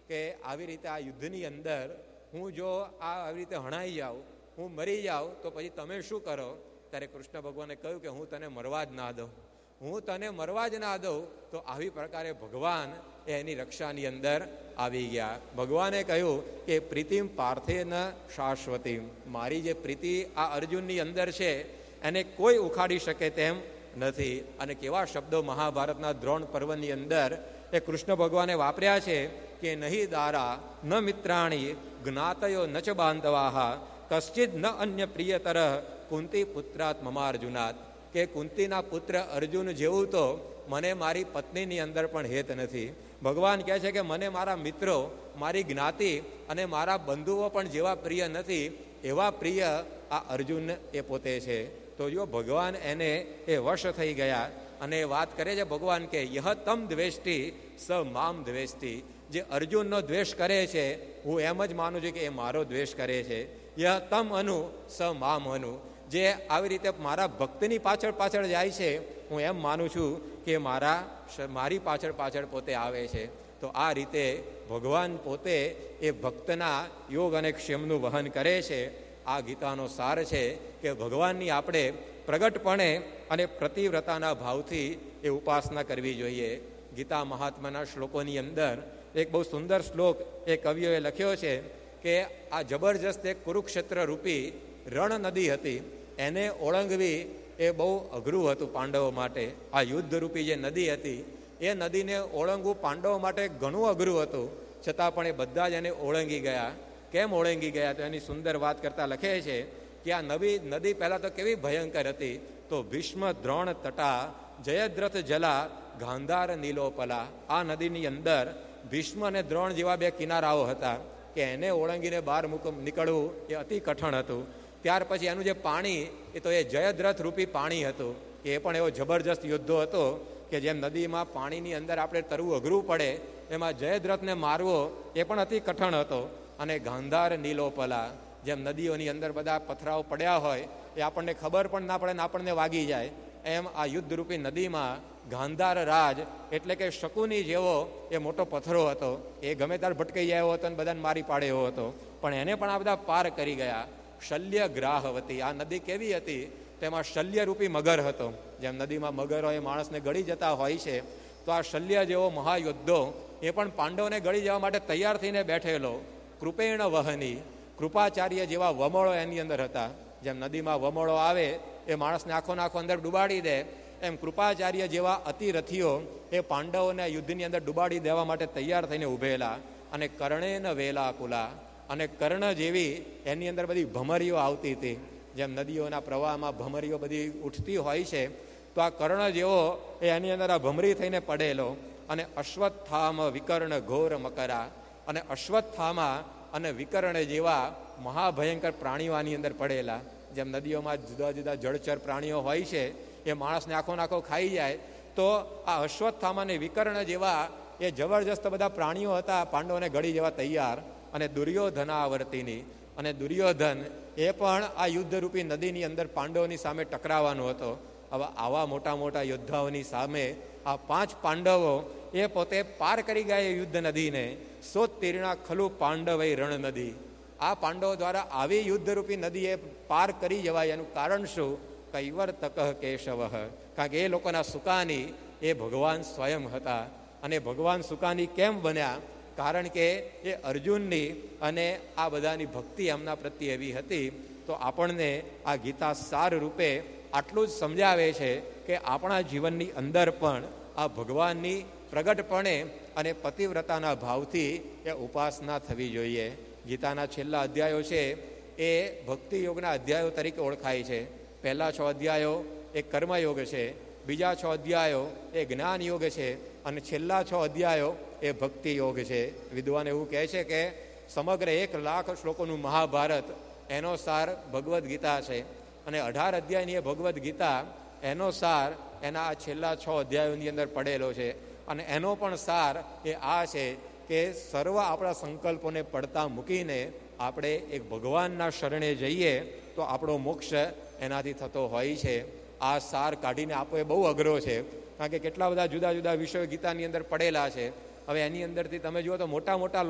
કે આવી રીતે આ યુદ્ધની અંદર હું જો આવી રીતે હણાઈ જાઉં, હું મરી જાઉં, તો પછી તમે શું કરો? ત્યારે કૃષ્ણ ભગવાને કહ્યું કે હું તને મરવા જ ના દઉં, હું તને મરવા જ ના દઉં. તો આવી પ્રકારે ભગવાન એની રક્ષાની અંદર આવી ગયા. ભગવાને કહ્યું કે પ્રીતિમ પાર્થે ન શાશ્વતીમ, મારી જે પ્રીતિ આ અર્જુનની અંદર છે એને કોઈ ઉખાડી શકે તેમ નથી. અને કેવા શબ્દો મહાભારતના દ્રોણ પર્વની અંદર એ કૃષ્ણ ભગવાને વાપર્યા છે કે નહીં દારા ન મિત્રાણી જ્ઞાતયો ન ચ બાંધવાહ કશ્ચિદ ન અન્ય પ્રિયતર કુંતી પુત્રાત મમાર્જુનાત, કે કુંતીના પુત્ર અર્જુન જેવું તો મને મારી પત્નીની અંદર પણ હેત નથી. ભગવાન કહે છે કે મને મારા મિત્રો, મારી જ્ઞાતિ અને મારા બંધુઓ પણ જેવા પ્રિય નથી, એવા પ્રિય આ અર્જુન એ પોતે છે. તો જો ભગવાન એને એ વશ થઈ ગયા. અને વાત કરે છે ભગવાન કે યહ તમ દ્વેષ્ટિ સ મામ દ્વેષ્ટિ, જે અર્જુનનો દ્વેષ કરે છે હું એમ જ માનું છું કે એ મારો દ્વેષ કરે છે. યહ તમ અનુ સ મામ અનુ, જે આવી રીતે મારા ભક્તની પાછળ પાછળ જાય છે હું એમ માનું છું કે મારી પાછળ પાછળ પોતે આવે છે. તો આ રીતે ભગવાન પોતે એ ભક્તના યોગ અને ક્ષેમનું વહન કરે છે. આ ગીતાનો સાર છે કે ભગવાનની આપણે પ્રગટપણે અને પ્રતિવ્રતાના ભાવથી એ ઉપાસના કરવી જોઈએ. ગીતા મહાત્માના શ્લોકોની અંદર એક બહુ સુંદર શ્લોક એ કવિઓએ લખ્યો છે કે આ જબરજસ્ત એક કુરુક્ષેત્ર રૂપી રણ નદી હતી, એને ઓળંગવી એ બહુ અઘરું હતું પાંડવો માટે. આ યુદ્ધરૂપી જે નદી હતી એ નદીને ઓળંગવું પાંડવો માટે ઘણું અઘરું હતું, છતાં પણ એ બધા જ એને ઓળંગી ગયા. કેમ ઓળંગી ગયા? તો એની સુંદર વાત કરતા લખે છે કે આ નદી પહેલાં તો કેવી ભયંકર હતી. તો ભીષ્મ દ્રોણ તટા જયદ્રથ જલા ગાંધાર નીલોપલા, આ નદીની અંદર ભીષ્મ અને દ્રોણ જેવા બે કિનારાઓ હતા કે એને ઓળંગીને બહાર નીકળવું એ અતિ કઠણ હતું. ત્યાર પછી એનું જે પાણી એ તો એ જયદ્રથ રૂપી પાણી હતું, એ પણ એવો જબરજસ્ત યુદ્ધો હતો કે જેમ નદીમાં પાણીની અંદર આપણે તરવું અઘરું પડે, એમાં જયદ્રથને મારવો એ પણ અતિ કઠણ હતો. અને ગાંધાર નીલોપલા, જેમ નદીઓની અંદર બધા પથરાઓ પડ્યા હોય એ આપણને ખબર પણ ના પડે ને આપણને વાગી જાય, એમ આ યુદ્ધરૂપી નદીમાં ગાંધાર રાજ એટલે કે શકુની જેવો એ મોટો પથરો હતો, એ ગમે ત્યારે ભટકાઈ જાય હતો અને બધાને મારી પાડે એવો હતો, પણ એને પણ આ બધા પાર કરી ગયા. શલ્ય ગ્રાહવતી, આ નદી કેવી હતી? તેમાં શલ્યરૂપી મગર હતો. જેમ નદીમાં મગર હોય માણસને ગળી જતા હોય છે, તો આ શલ્ય જેવો મહાયોદ્ધો એ પણ પાંડવોને ગળી જવા માટે તૈયાર થઈને બેઠેલો. કૃપેણ વહની, કૃપાચાર્ય જેવા વમળો એની અંદર હતા. જેમ નદીમાં વમળો આવે એ માણસને આખો અંદર ડૂબાડી દે, એમ કૃપાચાર્ય જેવા અતિરથીઓ એ પાંડવોને યુદ્ધની અંદર ડૂબાડી દેવા માટે તૈયાર થઈને ઉભેલા. અને કર્ણેન વેલાકુલા, અને કર્ણ જેવી એની અંદર બધી ભમરીઓ આવતી હતી. જેમ નદીઓના પ્રવાહમાં ભમરીઓ બધી ઉઠતી હોય છે, તો આ કર્ણ જેવો એ એની અંદર આ ભમરી થઈને પડેલો. અને અશ્વત્થામ વિકર્ણ ઘોર મકરા, અને અશ્વત્થામા અને વિકર્ણ જેવા મહાભયંકર પ્રાણીઓ આની અંદર પડેલા. જેમ નદીઓમાં જુદા જુદા જળચર પ્રાણીઓ હોય છે એ માણસને આખો ખાઈ જાય, તો આ અશ્વત્થામા અને વિકર્ણ જેવા એ જબરજસ્ત બધા પ્રાણીઓ હતા પાંડવોને ગળી જવા તૈયાર. અને દુર્યોધનાવર્તિની, અને દુર્યોધન એ પણ આ યુદ્ધરૂપી નદીની અંદર પાંડવોની સામે ટકરાવાનો હતો. હવે આવા મોટા મોટા યોદ્ધાઓની સામે આ 5 પાંડવો એ પોતે પાર કરી ગયા યુદ્ધ નદીને. સોત્તીર્ણા ખલુ પાંડવૈ રણ નદી, આ પાંડવો દ્વારા આવી યુદ્ધરૂપી નદી એ પાર કરી જવાય. એનું કારણ શું? કૈવર્તક કેશવ, કારણ કે એ લોકોના સુકાની એ ભગવાન સ્વયં હતા. અને ભગવાન સુકાની કેમ બન્યા? કારણ કે એ અર્જુનની અને આ બધાની ભક્તિ એમના પ્રત્યે એવી હતી. તો આપણને આ ગીતા સાર રૂપે આટલું જ સમજાવે છે કે આપણા જીવનની અંદર પણ આ ભગવાનની પ્રગટપણે અને પતિવ્રતાના ભાવથી એ ઉપાસના થવી જોઈએ. ગીતાના છેલ્લા અધ્યાયો છે એ ભક્તિ યોગના અધ્યાયો તરીકે ઓળખાય છે. પહેલા 6 અધ્યાયો એ કર્મયોગ છે, બીજા 6 અધ્યાયો એ જ્ઞાન યોગ છે, અને છેલ્લા 6 અધ્યાયો એ ભક્તિ યોગ છે. વિદ્વાન એવું કહે છે કે સમગ્ર 1 લાખ શ્લોકોનું મહાભારત એનો સાર ભગવદ્ ગીતા છે, અને 18 અધ્યાયની એ ભગવદ્ ગીતા એનો સાર એના છેલ્લા 6 અધ્યાયોની અંદર પડેલો છે. અને એનો પણ સાર એ આ છે કે સર્વ આપણા સંકલ્પોને પડતા મૂકીને આપણે એક ભગવાનના શરણે જઈએ તો આપણો મોક્ષ એનાથી થતો હોય છે. આ સાર કાઢીને આપવો એ બહુ અઘરો છે, કારણ કે કેટલા બધા જુદા જુદા વિષયો ગીતાની અંદર પડેલા છે. હવે એની અંદરથી તમે જુઓ તો મોટા મોટા